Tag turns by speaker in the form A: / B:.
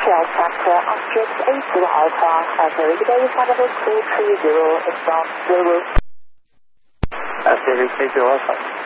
A: Hotel Factor Asterisk 82 Alpha, Zurich Canada 230, inbound Zulu.
B: Zurich 82 Alpha.